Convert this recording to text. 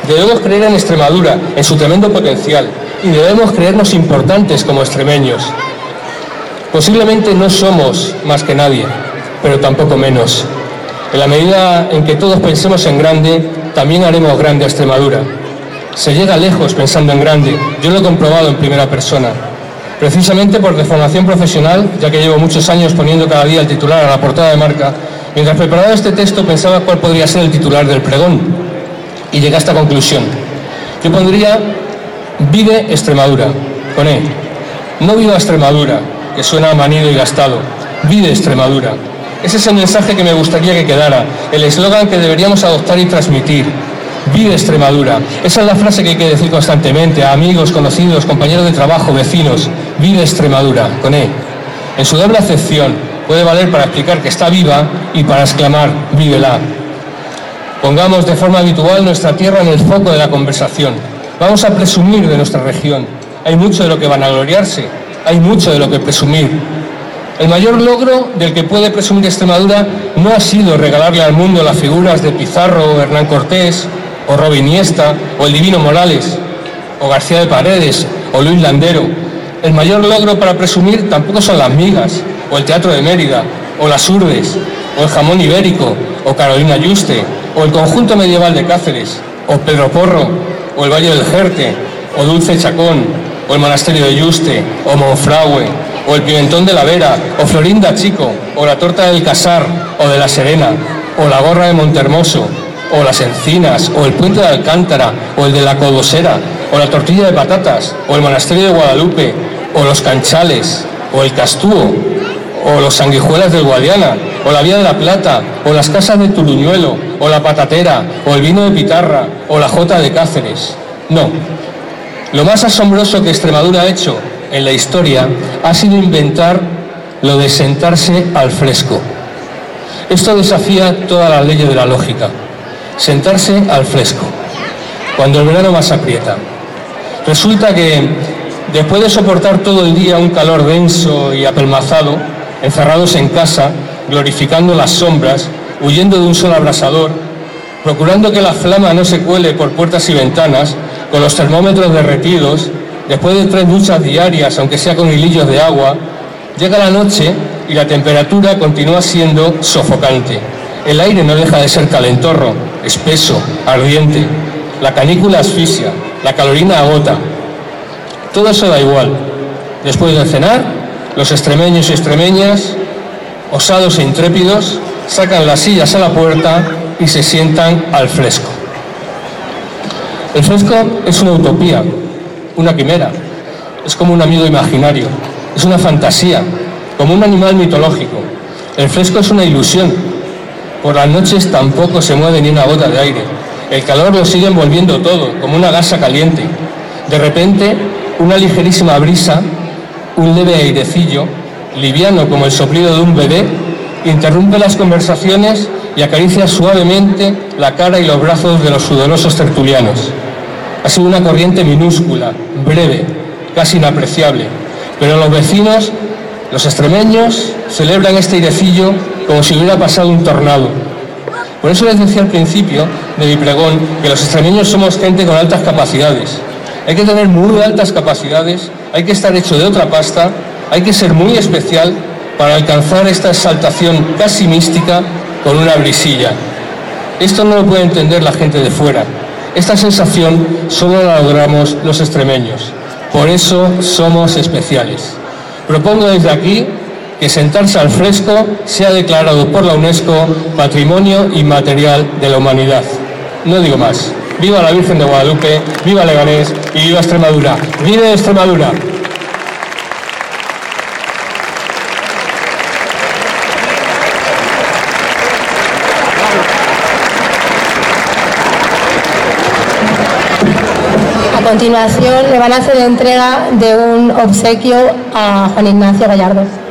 Debemos creer en Extremadura, en su tremendo potencial, y debemos creernos importantes como extremeños. Posiblemente no somos más que nadie, pero tampoco menos. En la medida en que todos pensemos en grande, también haremos grande a Extremadura. Se llega lejos pensando en grande, yo lo he comprobado en primera persona. Precisamente por deformación profesional, ya que llevo muchos años poniendo cada día el titular a la portada de Marca, mientras preparaba este texto pensaba cuál podría ser el titular del pregón, y llegué a esta conclusión. Yo pondría Vive Extremadura, con E. No viva Extremadura, que suena manido y gastado. Vive Extremadura. Ese es el mensaje que me gustaría que quedara, el eslogan que deberíamos adoptar y transmitir. Vive Extremadura. Esa es la frase que hay que decir constantemente a amigos, conocidos, compañeros de trabajo, vecinos. Vive Extremadura, con E. En su doble acepción puede valer para explicar que está viva y para exclamar, vívela. Pongamos de forma habitual nuestra tierra en el foco de la conversación. Vamos a presumir de nuestra región. Hay mucho de lo que vanagloriarse, hay mucho de lo que presumir. El mayor logro del que puede presumir Extremadura no ha sido regalarle al mundo las figuras de Pizarro, o Hernán Cortés, o Robin Iniesta, o el Divino Morales, o García de Paredes, o Luis Landero. El mayor logro para presumir tampoco son las migas, o el Teatro de Mérida, o las Urdes, o el jamón ibérico, o Carolina Yuste, o el conjunto medieval de Cáceres, o Pedro Porro, o el Valle del Jerte, o Dulce Chacón, o el Monasterio de Yuste, o Monfragüe, o el Pimentón de la Vera, o Florinda Chico, o la Torta del Casar, o de la Serena, o la Gorra de Montermoso, o las Encinas, o el Puente de Alcántara, o el de la Codosera, o la Tortilla de Patatas, o el Monasterio de Guadalupe, o los Canchales, o el Castúo, o los Sanguijuelas del Guadiana, o la Vía de la Plata, o las Casas de Turuñuelo, o la Patatera, o el Vino de Pitarra, o la Jota de Cáceres. No. Lo más asombroso que Extremadura ha hecho en la historia ha sido inventar lo de sentarse al fresco. Esto desafía todas las leyes de la lógica. Sentarse al fresco, cuando el verano más aprieta. Resulta que después de soportar todo el día un calor denso y apelmazado, encerrados en casa, glorificando las sombras, huyendo de un sol abrasador, procurando que la flama no se cuele por puertas y ventanas, con los termómetros derretidos, después de 3 duchas diarias, aunque sea con hilillos de agua, llega la noche y la temperatura continúa siendo sofocante. El aire no deja de ser calentorro, espeso, ardiente. La canícula asfixia, la calorina agota. Todo eso da igual. Después de cenar, los extremeños y extremeñas, osados e intrépidos, sacan las sillas a la puerta y se sientan al fresco. El fresco es una utopía, una quimera, es como un amigo imaginario, es una fantasía, como un animal mitológico. El fresco es una ilusión. Por las noches tampoco se mueve ni una gota de aire. El calor lo sigue envolviendo todo, como una gasa caliente. De repente, una ligerísima brisa, un leve airecillo, liviano como el soplido de un bebé, interrumpe las conversaciones y acaricia suavemente la cara y los brazos de los sudorosos tertulianos. Ha sido una corriente minúscula, breve, casi inapreciable, pero los vecinos, los extremeños, celebran este airecillo como si hubiera pasado un tornado. Por eso les decía al principio de mi pregón que los extremeños somos gente con altas capacidades. Hay que tener muy altas capacidades, hay que estar hecho de otra pasta, hay que ser muy especial para alcanzar esta exaltación casi mística con una brisilla. Esto no lo puede entender la gente de fuera. Esta sensación solo la logramos los extremeños. Por eso somos especiales. Propongo desde aquí que sentarse al fresco sea declarado por la UNESCO Patrimonio Inmaterial de la Humanidad. No digo más. ¡Viva la Virgen de Guadalupe! ¡Viva Leganés! ¡Y viva Extremadura! ¡Vive Extremadura! A continuación le van a hacer entrega de un obsequio a Juan Ignacio Gallardo.